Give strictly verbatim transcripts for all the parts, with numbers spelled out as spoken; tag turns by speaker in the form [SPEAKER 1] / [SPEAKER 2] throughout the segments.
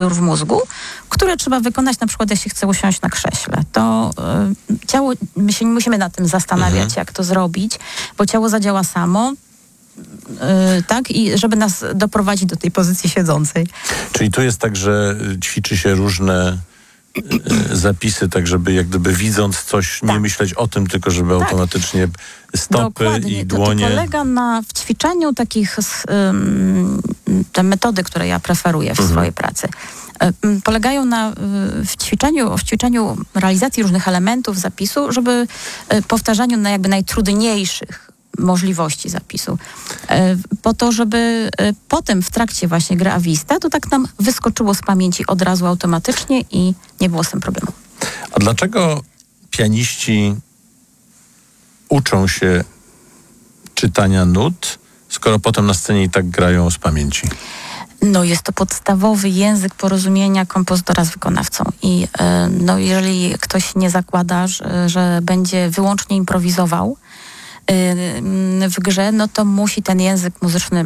[SPEAKER 1] procedur w mózgu, które trzeba wykonać na przykład, jak się chce usiąść na krześle. To y, ciało, my się nie musimy nad tym zastanawiać, mhm. jak to zrobić, bo ciało zadziała samo, y, tak, i żeby nas doprowadzić do tej pozycji siedzącej.
[SPEAKER 2] Czyli to jest tak, że ćwiczy się różne zapisy, tak żeby jak gdyby widząc coś, tak. nie myśleć o tym, tylko żeby tak. automatycznie stopy
[SPEAKER 1] Dokładnie.
[SPEAKER 2] i dłonie...
[SPEAKER 1] To, to polega na w ćwiczeniu takich um, te metody, które ja preferuję w mhm. swojej pracy. Um, polegają na w ćwiczeniu, w ćwiczeniu realizacji różnych elementów zapisu, żeby um, powtarzaniu na jakby najtrudniejszych możliwości zapisu. Po to, żeby potem w trakcie właśnie gry Avista to tak nam wyskoczyło z pamięci od razu automatycznie i nie było z tym problemu.
[SPEAKER 2] A dlaczego pianiści uczą się czytania nut, skoro potem na scenie i tak grają z pamięci?
[SPEAKER 1] No jest to podstawowy język porozumienia kompozytora z wykonawcą i no, jeżeli ktoś nie zakłada, że, że będzie wyłącznie improwizował w grze, no to musi ten język muzyczny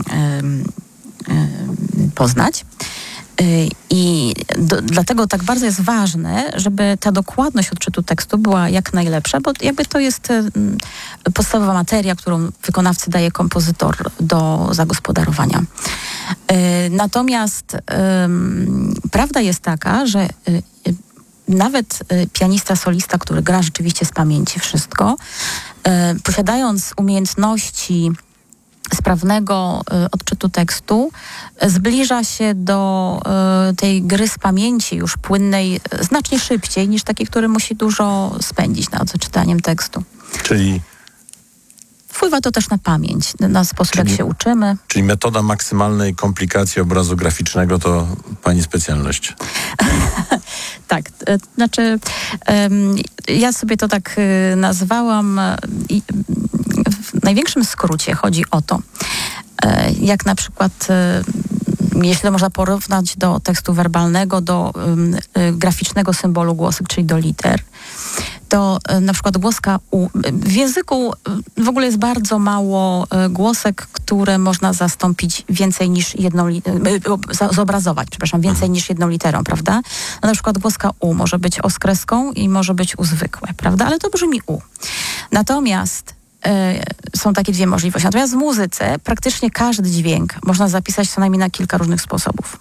[SPEAKER 1] poznać. I do, dlatego tak bardzo jest ważne, żeby ta dokładność odczytu tekstu była jak najlepsza, bo jakby to jest podstawowa materia, którą wykonawcy daje kompozytor do zagospodarowania. Natomiast prawda jest taka, że nawet pianista, solista, który gra rzeczywiście z pamięci wszystko, posiadając umiejętności sprawnego odczytu tekstu, zbliża się do tej gry z pamięci już płynnej znacznie szybciej niż taki, który musi dużo spędzić nad odczytaniem tekstu.
[SPEAKER 2] Czyli
[SPEAKER 1] wpływa to też na pamięć, na sposób, czyli, jak się uczymy.
[SPEAKER 2] Czyli metoda maksymalnej komplikacji obrazu graficznego to pani specjalność.
[SPEAKER 1] Tak, to znaczy um, ja sobie to tak y, nazwałam i w największym skrócie chodzi o to, y, jak na przykład y, jeśli to można porównać do tekstu werbalnego, do y, y, graficznego symbolu głosek, czyli do liter, to y, na przykład głoska U. W języku y, w ogóle jest bardzo mało y, głosek, które można zastąpić więcej niż jedną, li- y, zobrazować, przepraszam, więcej niż jedną literą, prawda? No, na przykład głoska U może być O z kreską i może być U zwykłe, prawda? Ale to brzmi U. Natomiast y, są takie dwie możliwości. Natomiast w muzyce praktycznie każdy dźwięk można zapisać co najmniej na kilka różnych sposobów.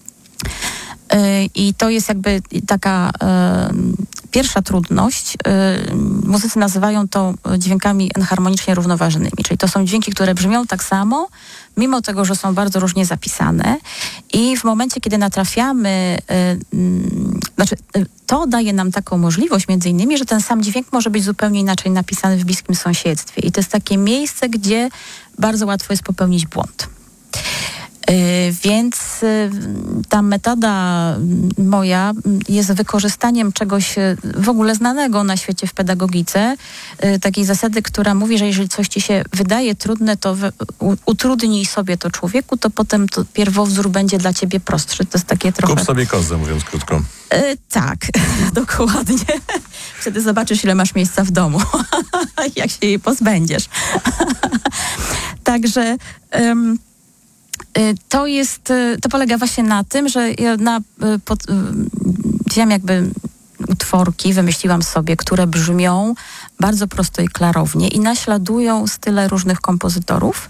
[SPEAKER 1] I to jest jakby taka y, pierwsza trudność. Y, muzycy nazywają to dźwiękami enharmonicznie równoważnymi, czyli to są dźwięki, które brzmią tak samo, mimo tego, że są bardzo różnie zapisane. I w momencie, kiedy natrafiamy, y, y, znaczy y, to daje nam taką możliwość między innymi, że ten sam dźwięk może być zupełnie inaczej napisany w bliskim sąsiedztwie. I to jest takie miejsce, gdzie bardzo łatwo jest popełnić błąd. Yy, więc yy, ta metoda moja jest wykorzystaniem czegoś w ogóle znanego na świecie w pedagogice, yy, takiej zasady, która mówi, że jeżeli coś ci się wydaje trudne, to w, u, utrudnij sobie to człowieku, to potem to pierwowzór będzie dla ciebie prostszy. To jest takie trochę...
[SPEAKER 2] Kup sobie kozę, mówiąc krótko.
[SPEAKER 1] Yy, tak, dokładnie. Wtedy zobaczysz, ile masz miejsca w domu, jak się jej pozbędziesz. Także... Ym, To jest, to polega właśnie na tym, że ja na, pod, wziąłem jakby utworki, wymyśliłam sobie, które brzmią bardzo prosto i klarownie i naśladują style różnych kompozytorów,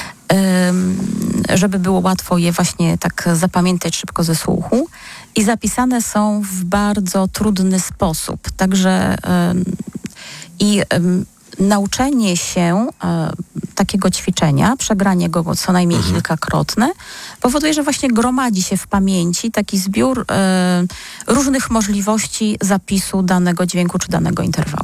[SPEAKER 1] żeby było łatwo je właśnie tak zapamiętać szybko ze słuchu i zapisane są w bardzo trudny sposób. Także i nauczenie się e, takiego ćwiczenia, przegranie go co najmniej mhm. kilkakrotne, powoduje, że właśnie gromadzi się w pamięci taki zbiór e, różnych możliwości zapisu danego dźwięku czy danego interwału.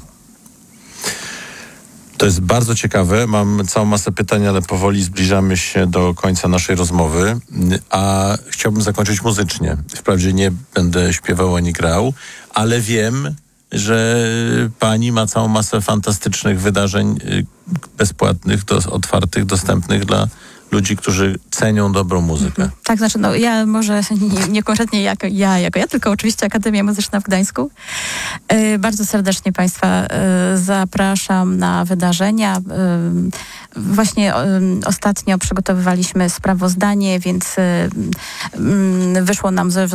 [SPEAKER 2] To jest bardzo ciekawe. Mam całą masę pytań, ale powoli zbliżamy się do końca naszej rozmowy, a chciałbym zakończyć muzycznie. Wprawdzie nie będę śpiewał ani grał, ale wiem, że pani ma całą masę fantastycznych wydarzeń bezpłatnych, do, otwartych, dostępnych dla ludzi, którzy cenią dobrą muzykę. Mhm.
[SPEAKER 1] Tak, znaczy, no ja może nie, nie konkretnie jako ja, jako ja, tylko oczywiście Akademia Muzyczna w Gdańsku. Yy, bardzo serdecznie Państwa yy, zapraszam na wydarzenia. Yy, właśnie yy, ostatnio przygotowywaliśmy sprawozdanie, więc yy, yy, wyszło nam,